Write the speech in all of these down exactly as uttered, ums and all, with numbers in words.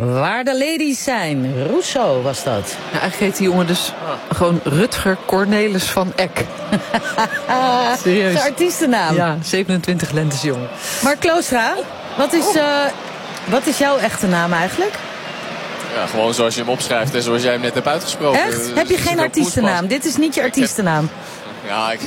Waar de ladies zijn. Rousseau was dat. Ja, eigenlijk heet die jongen dus gewoon Rutger Cornelis van Eck. Serieus. Zijn artiestennaam. Ja, zevenentwintig lentes jong. Mark Kloostra, wat is, uh, wat is jouw echte naam eigenlijk? Ja, gewoon zoals je hem opschrijft en zoals jij hem net hebt uitgesproken. Echt? Dus heb je geen artiestennaam? Dit is niet je artiestennaam. Ik heb, ja, ik,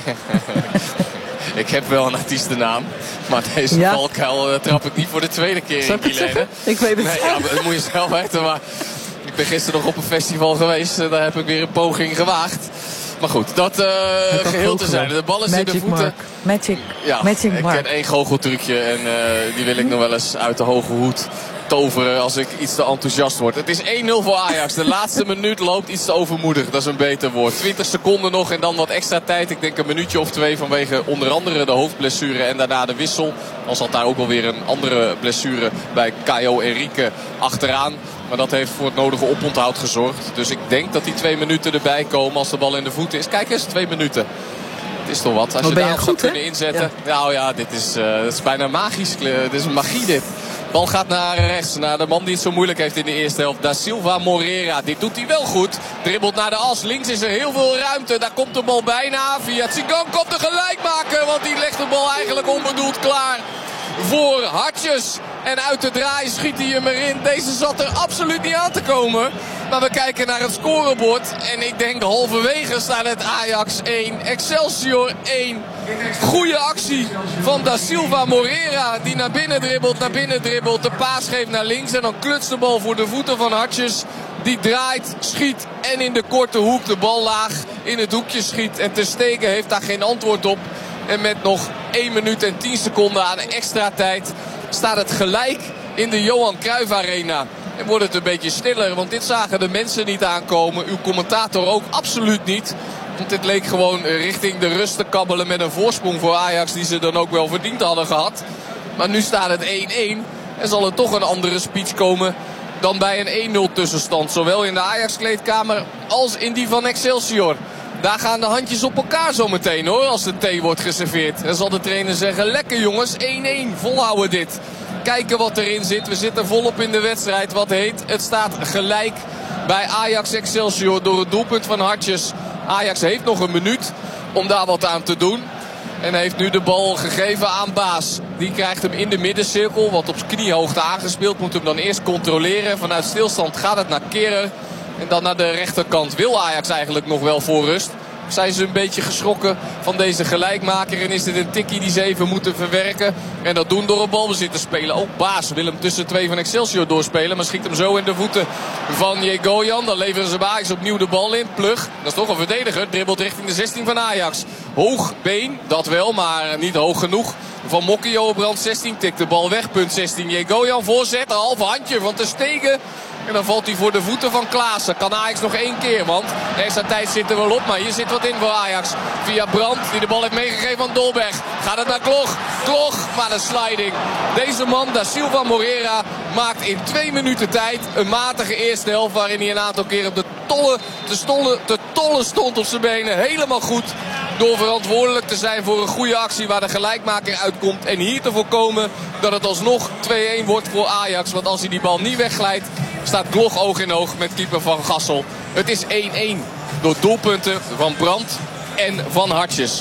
ik heb wel een artiestennaam. Maar deze ja. valkuil uh, trap ik niet voor de tweede keer Zal in, Kilene. Ik weet het nee, ja, dat moet je zelf weten. Maar ik ben gisteren nog op een festival geweest. Uh, daar heb ik weer een poging gewaagd. Maar goed, dat uh, geheel te zijn. De bal is Magic in de voeten. Mark. Magic, ja, Magic ik Mark. ken één goocheltrucje en uh, die wil ik nog wel eens uit de hoge hoed toveren als ik iets te enthousiast word. Het is één nul voor Ajax. De laatste minuut loopt iets te overmoedig. Dat is een beter woord. twintig seconden nog en dan wat extra tijd. Ik denk een minuutje of twee vanwege onder andere de hoofdblessure en daarna de wissel. Al zat daar ook wel weer een andere blessure bij Caio Henrique achteraan. Maar dat heeft voor het nodige oponthoud gezorgd. Dus ik denk dat die twee minuten erbij komen als de bal in de voeten is. Kijk eens, twee minuten. Het is toch wat. Als wat je daarop zou goed, kunnen hè? inzetten. Ja. Nou ja, dit is, uh, dit is bijna magisch. Dit is een magie dit. Bal gaat naar rechts. Naar de man die het zo moeilijk heeft in de eerste helft. Da Silva Moreira. Dit doet hij wel goed. Dribbelt naar de as. Links is er heel veel ruimte. Daar komt de bal bijna. Via Tsigan komt de gelijk maken. Want die legt de bal eigenlijk onbedoeld klaar voor Hartjes. En uit de draai schiet hij hem erin. Deze zat er absoluut niet aan te komen. Maar we kijken naar het scorebord. En ik denk halverwege staat het Ajax één. Excelsior één. Goeie actie van Da Silva Moreira. Die naar binnen dribbelt, naar binnen dribbelt. De paas geeft naar links. En dan klutst de bal voor de voeten van Hartjes. Die draait, schiet en in de korte hoek de bal laag in het hoekje schiet. En Ter Stegen heeft daar geen antwoord op. En met nog één minuut en tien seconden aan extra tijd staat het gelijk in de Johan Cruijff Arena. En wordt het een beetje stiller, want dit zagen de mensen niet aankomen. Uw commentator ook absoluut niet. Want dit leek gewoon richting de rust te kabbelen met een voorsprong voor Ajax die ze dan ook wel verdiend hadden gehad. Maar nu staat het één één en zal er toch een andere speech komen dan bij een één nul tussenstand. Zowel in de Ajax-kleedkamer als in die van Excelsior. Daar gaan de handjes op elkaar zometeen hoor, als de thee wordt geserveerd. Dan zal de trainer zeggen, lekker jongens, één één, volhouden dit. Kijken wat erin zit, we zitten volop in de wedstrijd. Wat heet, het staat gelijk bij Ajax Excelsior door het doelpunt van Hartjes. Ajax heeft nog een minuut om daar wat aan te doen. En heeft nu de bal gegeven aan Baas. Die krijgt hem in de middencirkel, wat op kniehoogte aangespeeld. Moet hem dan eerst controleren. Vanuit stilstand gaat het naar Kehrer. En dan naar de rechterkant wil Ajax eigenlijk nog wel voor rust. Zijn ze een beetje geschrokken van deze gelijkmaker. En is dit een tikkie die ze even moeten verwerken. En dat doen door een balbezit te spelen. Ook Baas wil hem tussen twee van Excelsior doorspelen. Maar schiet hem zo in de voeten van Jegoyan. Dan leveren ze bij Ajax opnieuw de bal in. Plug, dat is toch een verdediger. Dribbelt richting de zestien van Ajax. Hoog been, dat wel, maar niet hoog genoeg. Van Mokkio op rand zestien. Tikt de bal weg, punt zestien. Jegoyan voorzet, een half handje van Ter Stegen. En dan valt hij voor de voeten van Klaassen. Kan Ajax nog één keer, want de extra tijd zit er wel op. Maar hier zit wat in voor Ajax. Via Brandt, die de bal heeft meegegeven aan Dolberg. Gaat het naar Klog. Klog, maar de sliding. Deze man, Da Silva Moreira, maakt in twee minuten tijd een matige eerste helft. Waarin hij een aantal keer op de tolle, te, stolle, te tolle stond op zijn benen. Helemaal goed. Door verantwoordelijk te zijn voor een goede actie waar de gelijkmaker uitkomt. En hier te voorkomen dat het alsnog twee één wordt voor Ajax. Want als hij die bal niet wegglijdt, staat Klog oog in oog met keeper Van Gassel. Het is één één door doelpunten van Brandt en van Hartjes.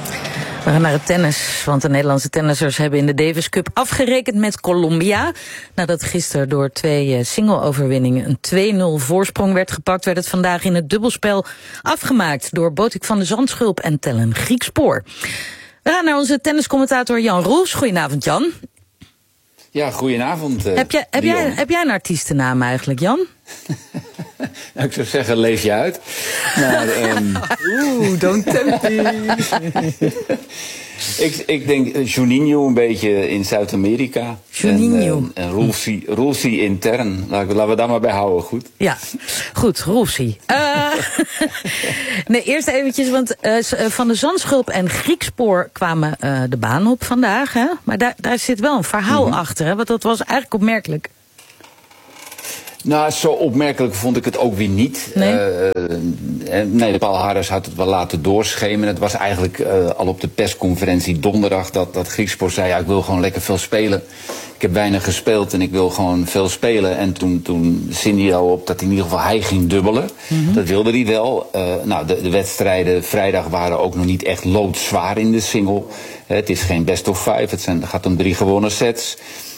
We gaan naar het tennis, want de Nederlandse tennissers hebben in de Davis Cup afgerekend met Colombia. Nadat gisteren door twee single-overwinningen een twee nul voorsprong werd gepakt, werd het vandaag in het dubbelspel afgemaakt door Botik van de Zandschulp en Tellen Griekspoor. We gaan naar onze tenniscommentator Jan Roels. Goedenavond, Jan. Ja, goedenavond. Uh, heb, jij, heb, jij, heb jij een artiestennaam eigenlijk, Jan? Nou, ik zou zeggen, leef je uit. Maar, um... Oeh, don't tempt me. ik, ik denk uh, Juninho een beetje in Zuid-Amerika. Juninho. En, uh, en Roelsi, Roelsi intern. Laten we, laten we daar maar bij houden, goed? Ja, goed, Roelsi. Uh, nee, eerst eventjes, want uh, Van de Zandschulp en Griekspoor kwamen uh, de baan op vandaag. Hè? Maar daar, daar zit wel een verhaal mm-hmm. achter, hè? Want dat was eigenlijk opmerkelijk. Nou, zo opmerkelijk vond ik het ook weer niet. Nee, uh, nee Paul Haras had het wel laten doorschemeren. Het was eigenlijk uh, al op de persconferentie donderdag dat, dat Griekspoor zei... ja, ik wil gewoon lekker veel spelen. Ik heb weinig gespeeld en ik wil gewoon veel spelen. En toen, toen zinde hij al op dat in ieder geval hij ging dubbelen. Mm-hmm. Dat wilde hij wel. Uh, nou, de, de wedstrijden vrijdag waren ook nog niet echt loodzwaar in de single. Uh, het is geen best of five, het zijn, gaat om drie gewonnen sets...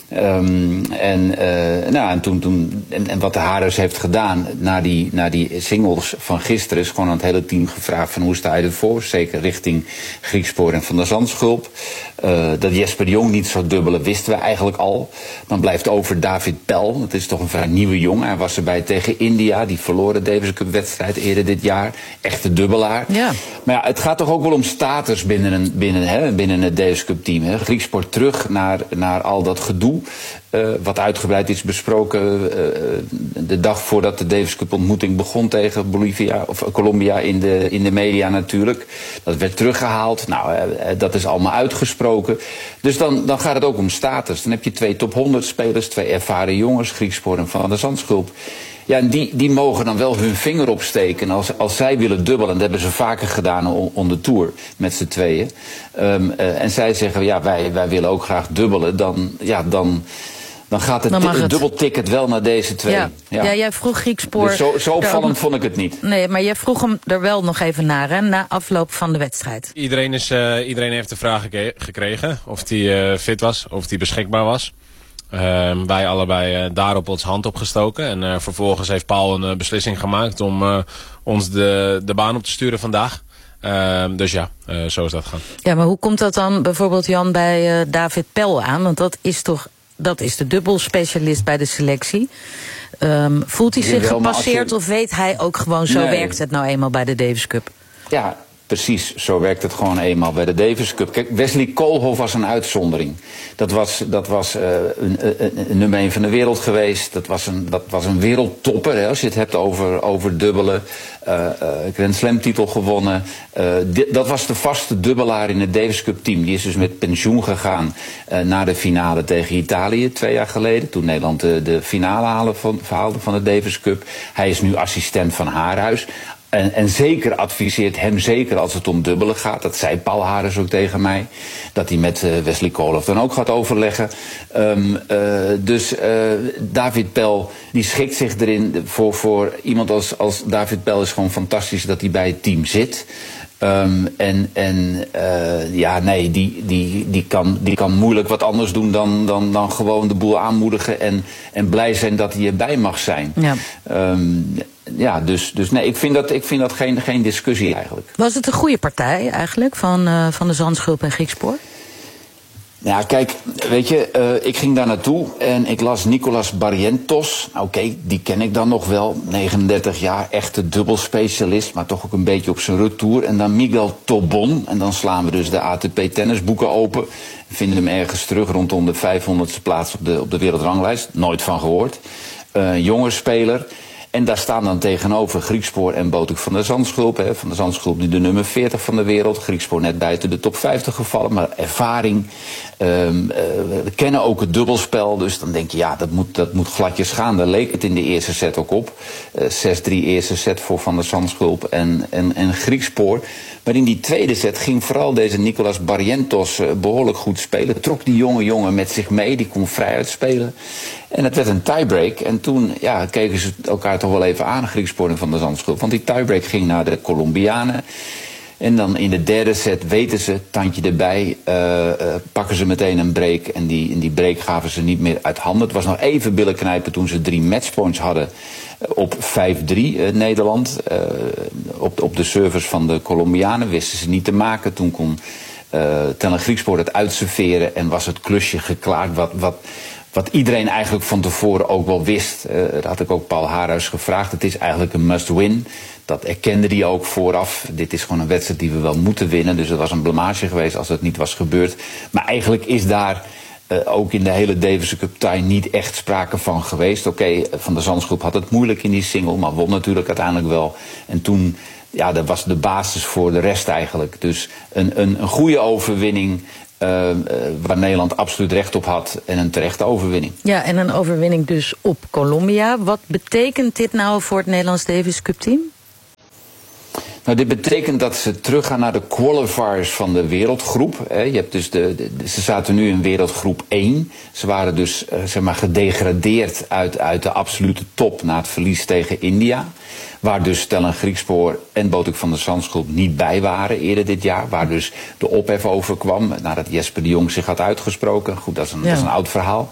Um, en, uh, nou, en, toen, toen, en, en wat de Haras heeft gedaan na die, na die singles van gisteren... is gewoon aan het hele team gevraagd van hoe sta je ervoor? Zeker richting Griekspoor en Van der Zandschulp. Uh, dat Jesper de Jong niet zou dubbelen wisten we eigenlijk al. Dan blijft over David Pel. Dat is toch een vrij nieuwe jongen. Hij was erbij tegen India. Die verloren de Davis Cup wedstrijd eerder dit jaar. Echte dubbelaar. Ja. Maar ja, het gaat toch ook wel om status binnen, een, binnen, hè, binnen het Davis Cup team. Hè. Griekspoor terug naar, naar al dat gedoe. Uh, wat uitgebreid is besproken uh, de dag voordat de Davis Cup ontmoeting begon tegen Bolivia of Colombia in de, in de media natuurlijk. Dat werd teruggehaald. Nou, uh, dat is allemaal uitgesproken. Dus dan, dan gaat het ook om status. Dan heb je twee top honderd spelers, twee ervaren jongens, Griekspoor en Van der Zandschulp. Ja, en die, die mogen dan wel hun vinger opsteken als, als zij willen dubbelen. Dat hebben ze vaker gedaan on, on de Tour met z'n tweeën. Um, uh, en zij zeggen, ja, wij, wij willen ook graag dubbelen. Dan, ja, dan, dan gaat het, het, het dubbelticket wel naar deze twee. Ja, ja. ja jij vroeg Griekspoor... Dus zo, zo opvallend vond ik het niet. Nee, maar jij vroeg hem er wel nog even naar, hè, na afloop van de wedstrijd. Iedereen, is, uh, iedereen heeft de vraag geke- gekregen of hij uh, fit was, of hij beschikbaar was. Uh, wij allebei uh, daarop ons hand opgestoken. En uh, vervolgens heeft Paul een uh, beslissing gemaakt om uh, ons de, de baan op te sturen vandaag. Uh, dus ja, uh, zo is dat gegaan. Ja, maar hoe komt dat dan bijvoorbeeld, Jan, bij uh, David Pel aan? Want dat is toch, dat is de dubbelspecialist bij de selectie. Um, voelt hij zich gepasseerd je... of weet hij ook gewoon, zo nee. werkt het nou eenmaal bij de Davis Cup? Ja, precies, zo werkt het gewoon eenmaal bij de Davis Cup. Kijk, Wesley Koolhof was een uitzondering. Dat was, dat was uh, een, een, een nummer één van de wereld geweest. Dat was een, dat was een wereldtopper, hè, als je het hebt over, over dubbelen. Uh, uh, Grand Slam titel gewonnen. Uh, di- dat was de vaste dubbelaar in het Davis Cup team. Die is dus met pensioen gegaan uh, naar de finale tegen Italië twee jaar geleden. Toen Nederland de, de finale haalde van, haalde van de Davis Cup. Hij is nu assistent van Haarhuis. En, en zeker adviseert hem zeker als het om dubbelen gaat. Dat zei Paul Haras ook tegen mij. Dat hij met uh, Wesley Koolhof dan ook gaat overleggen. Um, uh, dus uh, David Pel die schikt zich erin. Voor, voor iemand als, als David Pel is gewoon fantastisch dat hij bij het team zit. Um, en en uh, ja, nee, die, die, die, kan, die kan moeilijk wat anders doen dan, dan, dan gewoon de boel aanmoedigen en, en blij zijn dat hij erbij mag zijn. Ja, um, ja dus, dus nee, ik vind dat, ik vind dat geen, geen discussie eigenlijk. Was het een goede partij eigenlijk van, uh, van de Zandschulp en Griekspoor? Ja, kijk, weet je, uh, ik ging daar naartoe en ik las Nicolas Barrientos. Nou, oké, okay, die ken ik dan nog wel. negenendertig jaar, echte dubbelspecialist, maar toch ook een beetje op zijn retour. En dan Miguel Tobon. En dan slaan we dus de A T P tennisboeken open. Vinden hem ergens terug rondom de vijfhonderdste plaats op de, op de wereldranglijst. Nooit van gehoord. Uh, jonge speler. En daar staan dan tegenover Griekspoor en Botuk van der Zandschulp. Hè. Van der Zandschulp nu de nummer veertig van de wereld. Griekspoor net buiten de top vijftig gevallen. Maar ervaring. Um, uh, we kennen ook het dubbelspel. Dus dan denk je, ja, dat moet, dat moet gladjes gaan. Daar leek het in de eerste set ook op. Uh, zes drie eerste set voor Van der Zandschulp en, en, en Griekspoor. Maar in die tweede set ging vooral deze Nicolas Barrientos uh, behoorlijk goed spelen. Trok die jonge jongen met zich mee. Die kon vrij uitspelen. En het werd een tiebreak. En toen ja, keken ze elkaar toch wel even aan, Griekspoor en Van der Zandschulp. Want die tiebreak ging naar de Colombianen. En dan in de derde set weten ze, tandje erbij, uh, uh, pakken ze meteen een break. En die, in die break gaven ze niet meer uit handen. Het was nog even billen knijpen toen ze drie matchpoints hadden op vijf drie uh, Nederland. Uh, op, op de service van de Colombianen wisten ze niet te maken. Toen kon uh, Tellen Griekspoor het uitserveren en was het klusje geklaard wat... wat Wat iedereen eigenlijk van tevoren ook wel wist. Uh, dat had ik ook Paul Haras gevraagd. Het is eigenlijk een must-win. Dat erkende hij ook vooraf. Dit is gewoon een wedstrijd die we wel moeten winnen. Dus het was een blamage geweest als het niet was gebeurd. Maar eigenlijk is daar uh, ook in de hele Davis Cup tie niet echt sprake van geweest. Oké, okay, Van der Zandschulp had het moeilijk in die single. Maar won natuurlijk uiteindelijk wel. En toen, ja, dat was de basis voor de rest eigenlijk. Dus een, een, een goede overwinning. Uh, waar Nederland absoluut recht op had en een terechte overwinning. Ja, en een overwinning dus op Colombia. Wat betekent dit nou voor het Nederlands Davis Cup team? Nou, dit betekent dat ze teruggaan naar de qualifiers van de wereldgroep. Je hebt dus de, de, ze zaten nu in wereldgroep één. Ze waren dus uh, zeg maar gedegradeerd uit, uit de absolute top na het verlies tegen India. Waar dus Stellan Griekspoor en Botik van der Zandschulp niet bij waren eerder dit jaar. Waar dus de ophef over kwam nadat Jesper de Jong zich had uitgesproken. Goed, dat is een, ja. dat is een oud verhaal.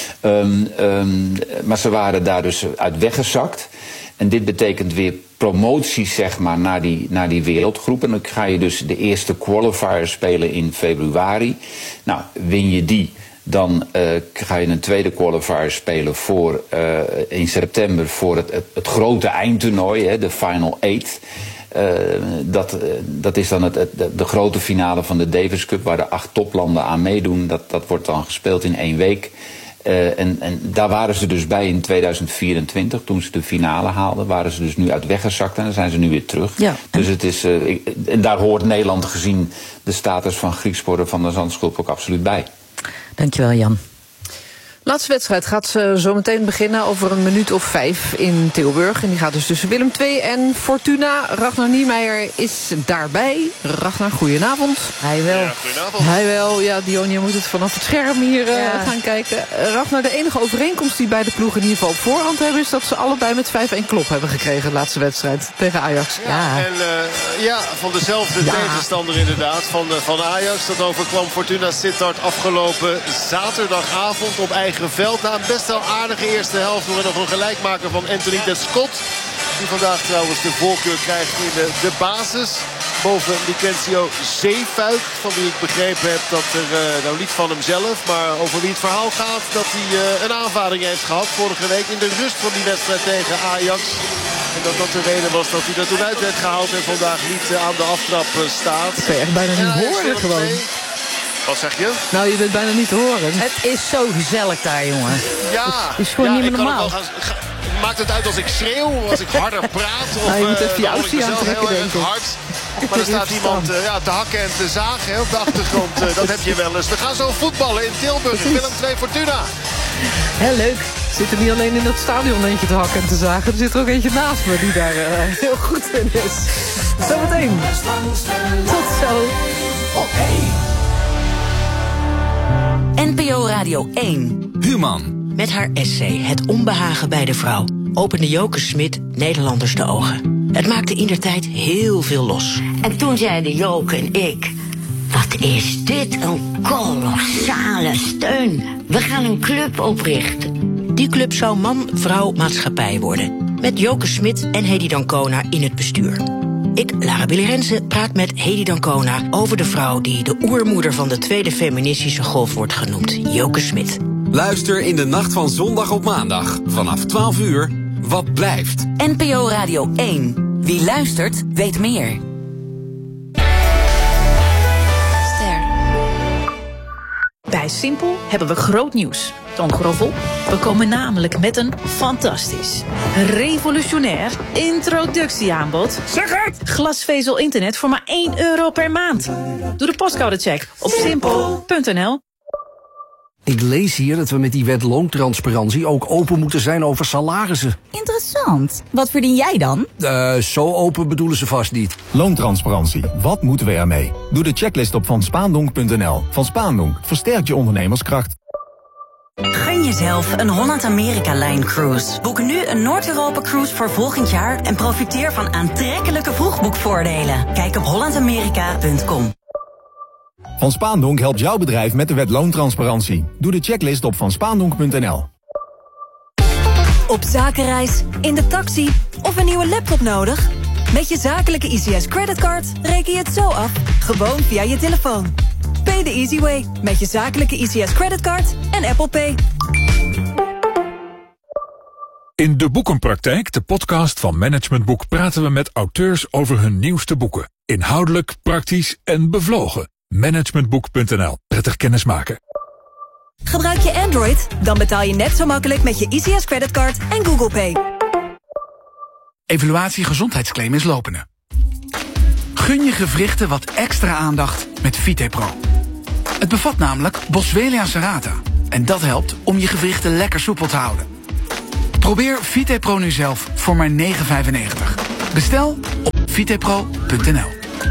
Um, um, maar ze waren daar dus uit weggezakt. En dit betekent weer promotie, zeg maar, naar die, naar die wereldgroep. En dan ga je dus de eerste qualifier spelen in februari. Nou, win je die, dan uh, ga je een tweede qualifier spelen voor, uh, in september voor het, het, het grote eindtoernooi, hè, de Final Eight. Uh, dat, uh, dat is dan het, het, de, de grote finale van de Davis Cup, waar de acht toplanden aan meedoen. Dat, dat wordt dan gespeeld in één week. Uh, en, en daar waren ze dus bij in tweeduizend vierentwintig, toen ze de finale haalden, waren ze dus nu uit weggezakt en dan zijn ze nu weer terug. Ja. Dus het is, uh, ik, en daar hoort Nederland gezien de status van Griekspoor van der Zandschulp ook absoluut bij. Dankjewel, Jan. Laatste wedstrijd gaat uh, zo meteen beginnen over een minuut of vijf in Tilburg. En die gaat dus tussen Willem twee en Fortuna. Ragnar Niemeyer is daarbij. Ragnar, goedenavond. Hij wel. Ja, goedenavond. Hij wel. Ja, Dionia moet het vanaf het scherm hier uh, ja. gaan kijken. Uh, Ragnar, de enige overeenkomst die beide ploegen in ieder geval op voorhand hebben, is dat ze allebei met vijf één klop hebben gekregen de laatste wedstrijd tegen Ajax. Ja, ja. En uh, ja, van dezelfde ja. tegenstander inderdaad, van, uh, van Ajax. Dat overkwam Fortuna Sittard afgelopen zaterdagavond op eigen veld. Na een best wel aardige eerste helft door nog een gelijkmaker van Anthony Descott. Die vandaag trouwens de voorkeur krijgt in de, de basis. Boven Licencio Zeefuik, van wie ik begrepen heb dat er, uh, nou niet van hemzelf, maar over wie het verhaal gaat, dat hij uh, een aanvaring heeft gehad vorige week in de rust van die wedstrijd tegen Ajax. En dat dat de reden was dat hij er toen uit werd gehaald en vandaag niet uh, aan de aftrap uh, staat. Dat kun je echt bijna niet horen gewoon. Wat zeg je? Nou, je bent bijna niet te horen. Het is zo gezellig daar, jongen. Ja, het is gewoon ja, niet meer normaal. Gaan, ga, maakt het uit als ik schreeuw, als ik harder praat? Of nou, je moet even je uh, outfit aantrekken, denk ik. Hard. Maar er staat iemand uh, ja, te hakken en te zagen hè, op de achtergrond. Uh, dat heb je wel eens. We gaan zo voetballen in Tilburg. Willem twee Fortuna. Heel leuk. Zit er niet alleen in dat stadion eentje te hakken en te zagen. Er zit er ook eentje naast me die daar uh, heel goed in is. Zometeen. Tot zo. Oh, hey. N P O Radio één. Human. Met haar essay Het onbehagen bij de vrouw opende Joke Smit Nederlanders de ogen. Het maakte indertijd heel veel los. En toen zeiden Joke en ik, wat is dit een kolossale steun. We gaan een club oprichten. Die club zou man, vrouw, maatschappij worden. Met Joke Smit en Hedy Dancona in het bestuur. Ik, Lara Billy Rensen, praat met Hedy Dancona over de vrouw die de oermoeder van de tweede feministische golf wordt genoemd, Joke Smit. Luister in de nacht van zondag op maandag vanaf twaalf uur. Wat blijft? N P O Radio één. Wie luistert, weet meer. Ster. Bij Simpel hebben we groot nieuws. Toon Groffel. We komen namelijk met een fantastisch, revolutionair introductieaanbod. Zeg het! Glasvezel internet voor maar één euro per maand. Doe de postcodecheck op simpel punt n l. Ik lees hier dat we met die wet loontransparantie ook open moeten zijn over salarissen. Interessant. Wat verdien jij dan? Uh, zo open bedoelen ze vast niet. Loontransparantie. Wat moeten we ermee? Doe de checklist op van spaandonk punt n l. Van Spaandonk versterkt je ondernemerskracht. Gun jezelf een Holland-Amerika-lijn cruise. Boek nu een Noord-Europa-cruise voor volgend jaar en profiteer van aantrekkelijke vroegboekvoordelen. Kijk op holland amerika punt com. Van Spaandonk helpt jouw bedrijf met de wet loontransparantie. Doe de checklist op van spaandonk punt n l. Op zakenreis, in de taxi of een nieuwe laptop nodig? Met je zakelijke I C S creditcard reken je het zo af, gewoon via je telefoon. Pay the easy way met je zakelijke I C S creditcard en Apple Pay. In De Boekenpraktijk, de podcast van Management Boek, praten we met auteurs over hun nieuwste boeken. Inhoudelijk, praktisch en bevlogen. managementboek punt n l. Prettig kennismaken. Gebruik je Android? Dan betaal je net zo makkelijk met je I C S creditcard en Google Pay. Evaluatie gezondheidsclaim is lopende. Gun je gewrichten wat extra aandacht met Vitepro. Het bevat namelijk Boswellia serrata. En dat helpt om je gewrichten lekker soepel te houden. Probeer VitePro nu zelf voor maar negen vijfennegentig. Bestel op vitepro punt n l.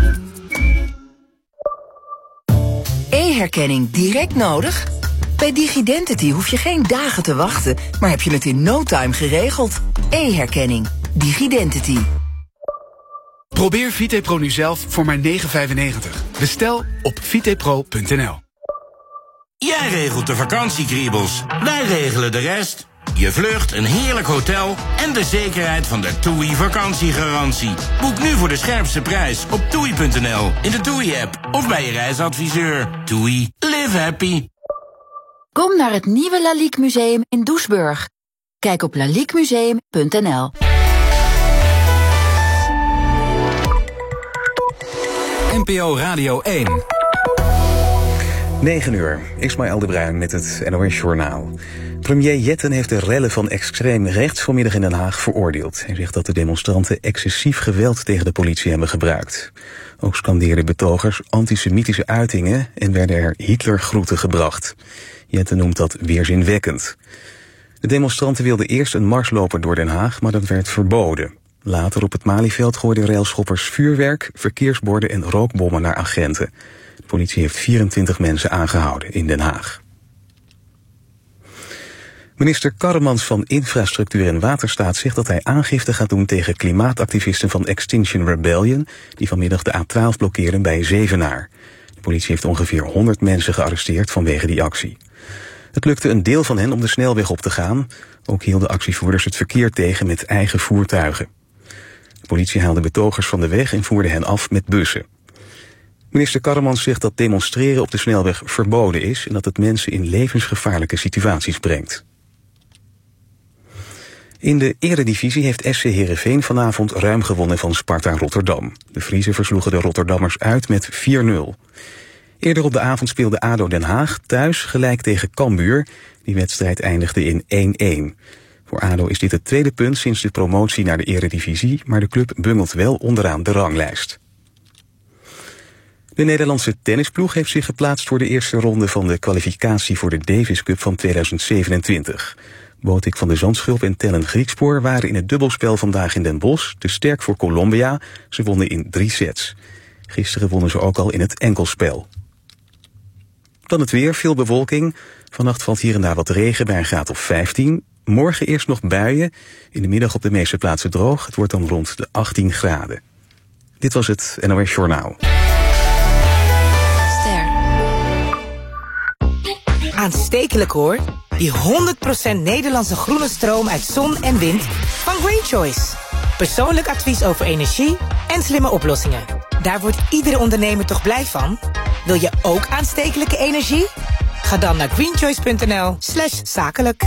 E-herkenning direct nodig? Bij DigiDentity hoef je geen dagen te wachten, maar heb je het in no time geregeld. E-herkenning. DigiDentity. Probeer VitePro nu zelf voor maar negen vijfennegentig. Bestel op vitepro punt n l. Jij regelt de vakantiekriebels, wij regelen de rest. Je vlucht, een heerlijk hotel en de zekerheid van de TUI vakantiegarantie. Boek nu voor de scherpste prijs op toei punt n l, in de TUI-app of bij je reisadviseur. TUI. Live happy. Kom naar het nieuwe Lalique Museum in Doesburg. Kijk op lalique museum punt n l. N P O Radio één. negen uur, Ismaël de Bruin met het N O S-journaal. Premier Jetten heeft de rellen van extreem rechts vanmiddag in Den Haag veroordeeld. Hij zegt dat de demonstranten excessief geweld tegen de politie hebben gebruikt. Ook scandeerden betogers antisemitische uitingen en werden er Hitlergroeten gebracht. Jetten noemt dat weerzinwekkend. De demonstranten wilden eerst een marsloper door Den Haag, maar dat werd verboden. Later op het Malieveld gooiden railschoppers vuurwerk, verkeersborden en rookbommen naar agenten. De politie heeft vierentwintig mensen aangehouden in Den Haag. Minister Karremans van Infrastructuur en Waterstaat zegt dat hij aangifte gaat doen tegen klimaatactivisten van Extinction Rebellion, die vanmiddag de A twaalf blokkeerden bij Zevenaar. De politie heeft ongeveer honderd mensen gearresteerd vanwege die actie. Het lukte een deel van hen om de snelweg op te gaan. Ook hielden actievoerders het verkeer tegen met eigen voertuigen. De politie haalde betogers van de weg en voerde hen af met bussen. Minister Karremans zegt dat demonstreren op de snelweg verboden is en dat het mensen in levensgevaarlijke situaties brengt. In de Eredivisie heeft S C Heerenveen vanavond ruim gewonnen van Sparta Rotterdam. De Friezen versloegen de Rotterdammers uit met vier nul. Eerder op de avond speelde A D O Den Haag thuis gelijk tegen Cambuur. Die wedstrijd eindigde in één-één. Voor A D O is dit het tweede punt sinds de promotie naar de Eredivisie, maar de club bungelt wel onderaan de ranglijst. De Nederlandse tennisploeg heeft zich geplaatst voor de eerste ronde van de kwalificatie voor de Davis Cup van tweeduizend zevenentwintig. Botik van de Zandschulp en Tellen Griekspoor waren in het dubbelspel vandaag in Den Bosch te sterk voor Colombia. Ze wonnen in drie sets. Gisteren wonnen ze ook al in het enkelspel. Dan het weer, veel bewolking. Vannacht valt hier en daar wat regen bij een graad of vijftien. Morgen eerst nog buien. In de middag op de meeste plaatsen droog. Het wordt dan rond de achttien graden. Dit was het N O S Journaal. Ster. Aanstekelijk hoor. Die honderd procent Nederlandse groene stroom uit zon en wind van Green Choice. Persoonlijk advies over energie en slimme oplossingen. Daar wordt iedere ondernemer toch blij van? Wil je ook aanstekelijke energie? Ga dan naar greenchoice punt n l slash zakelijk.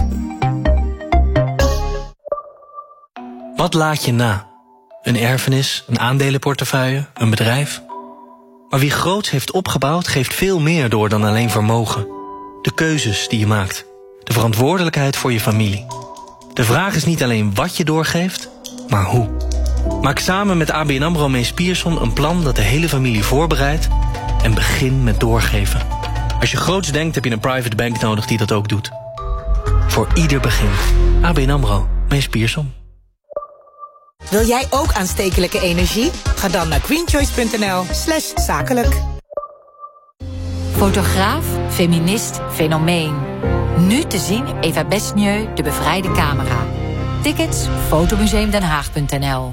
Wat laat je na? Een erfenis, een aandelenportefeuille, een bedrijf? Maar wie groots heeft opgebouwd, geeft veel meer door dan alleen vermogen. De keuzes die je maakt. De verantwoordelijkheid voor je familie. De vraag is niet alleen wat je doorgeeft, maar hoe. Maak samen met A B N AMRO Mees Pierson een plan dat de hele familie voorbereidt en begin met doorgeven. Als je groots denkt, heb je een private bank nodig die dat ook doet. Voor ieder begin. A B N AMRO Mees Pierson. Wil jij ook aanstekelijke energie? Ga dan naar greenchoice punt n l slash zakelijk. Fotograaf, feminist, fenomeen. Nu te zien Eva Besnieu, De Bevrijde Camera. Tickets fotomuseumdenhaag punt n l.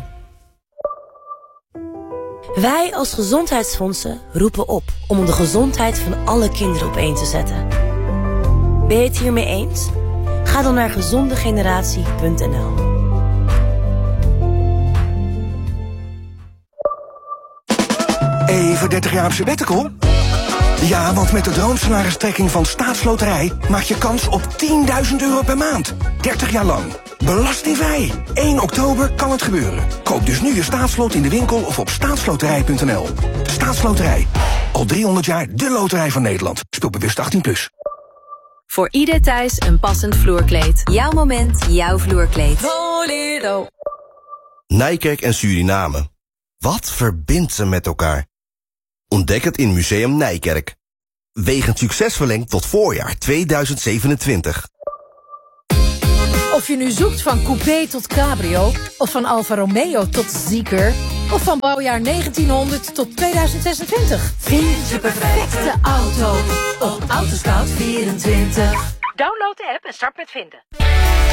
Wij als gezondheidsfondsen roepen op om de gezondheid van alle kinderen op één te zetten. Ben je het hiermee eens? Ga dan naar gezondegeneratie punt n l. Even dertig jaar op sabbatical? Ja, want met de droomsalaristrekking van Staatsloterij maak je kans op tienduizend euro per maand. dertig jaar lang. Belastingvrij. één oktober kan het gebeuren. Koop dus nu je staatslot in de winkel of op staatsloterij punt n l. Staatsloterij. Al driehonderd jaar de loterij van Nederland. Speel bewust achttien plus. Voor ieder thuis een passend vloerkleed. Jouw moment, jouw vloerkleed. Volero. Nijkerk en Suriname. Wat verbindt ze met elkaar? Ontdek het in Museum Nijkerk. Wegend succes verlengd tot voorjaar tweeduizend zevenentwintig. Of je nu zoekt van coupé tot cabrio, of van Alfa Romeo tot Zeekr, of van bouwjaar negentienhonderd tot tweeduizend zesentwintig. Vind je perfecte auto op Autoscout vierentwintig. Download de app en start met vinden.